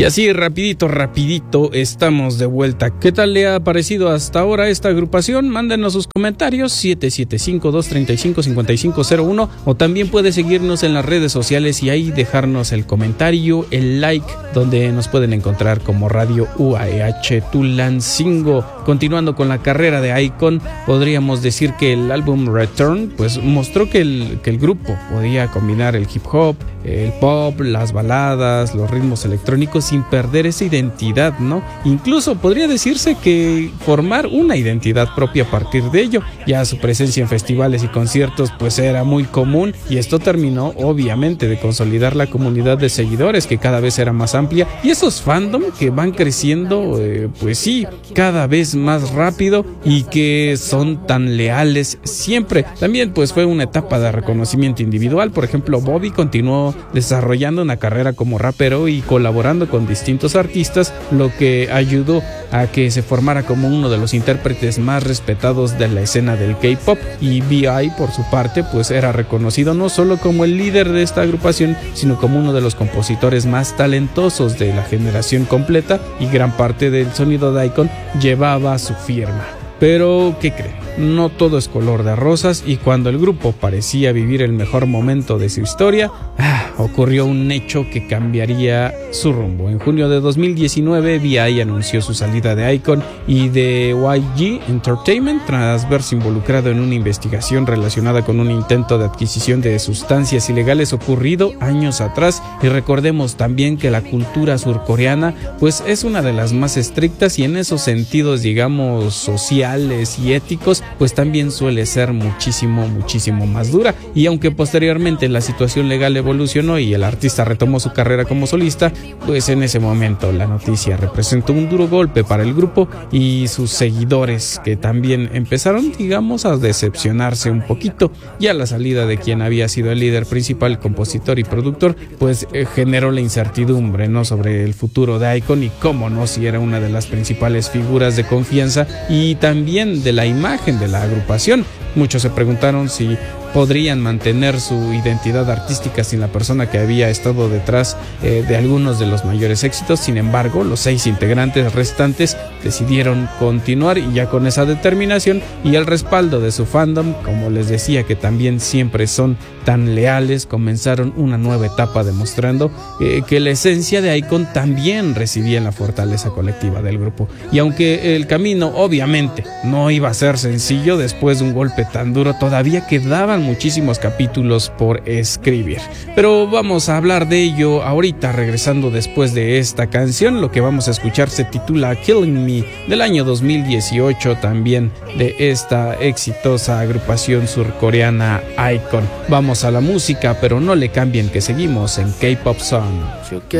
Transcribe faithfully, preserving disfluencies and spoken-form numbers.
Y así, rapidito, rapidito, estamos de vuelta. ¿Qué tal le ha parecido hasta ahora esta agrupación? Mándenos sus comentarios, siete siete cinco, dos tres cinco, cinco cinco cero uno, o también puede seguirnos en las redes sociales y ahí dejarnos el comentario, el like, donde nos pueden encontrar como Radio U A E H Tulancingo. Continuando con la carrera de Icon, podríamos decir que el álbum Return pues mostró que el, que el grupo podía combinar el hip hop, el pop, las baladas, los ritmos electrónicos sin perder esa identidad, ¿no? Incluso podría decirse que formar una identidad propia a partir de ello. Ya su presencia en festivales y conciertos pues era muy común, y esto terminó obviamente de consolidar la comunidad de seguidores, que cada vez era más amplia, y esos fandom que van creciendo eh, pues sí, cada vez más rápido, y que son tan leales siempre. También pues fue una etapa de reconocimiento individual. Por ejemplo, Bobby continuó desarrollando una carrera como rapero y colaborando con distintos artistas, lo que ayudó a que se formara como uno de los intérpretes más respetados de la escena del K-pop. Y B I, por su parte, pues era reconocido no solo como el líder de esta agrupación, sino como uno de los compositores más talentosos de la generación completa, y gran parte del sonido de Icon llevaba su firma. Pero, ¿qué creen? No todo es color de rosas, y cuando el grupo parecía vivir el mejor momento de su historia, ah, ocurrió un hecho que cambiaría su rumbo. En junio de dos mil diecinueve, B I anunció su salida de Icon y de Y G Entertainment tras verse involucrado en una investigación relacionada con un intento de adquisición de sustancias ilegales ocurrido años atrás. Y recordemos también que la cultura surcoreana pues es una de las más estrictas, y en esos sentidos, digamos, sociales y éticos, pues también suele ser muchísimo, muchísimo más dura. Y aunque posteriormente la situación legal evolucionó y el artista retomó su carrera como solista, pues en ese momento la noticia representó un duro golpe para el grupo y sus seguidores, que también empezaron, digamos, a decepcionarse un poquito. Ya la salida de quien había sido el líder principal, compositor y productor, pues eh, generó la incertidumbre, ¿no?, sobre el futuro de Icon, y cómo no, si era una de las principales figuras de confianza y también de la imagen de la agrupación. Muchos se preguntaron si podrían mantener su identidad artística sin la persona que había estado detrás eh, de algunos de los mayores éxitos. Sin embargo, los seis integrantes restantes decidieron continuar, y ya con esa determinación y el respaldo de su fandom, como les decía, que también siempre son tan leales, comenzaron una nueva etapa demostrando eh, que la esencia de Icon también residía en la fortaleza colectiva del grupo. Y aunque el camino obviamente no iba a ser sencillo después de un golpe tan duro, todavía quedaban muchísimos capítulos por escribir. Pero vamos a hablar de ello ahorita, regresando después de esta canción. Lo que vamos a escuchar se titula Killing Me, del año dos mil dieciocho, también de esta exitosa agrupación surcoreana Icon. Vamos a la música, pero no le cambien, que seguimos en K-Pop Song.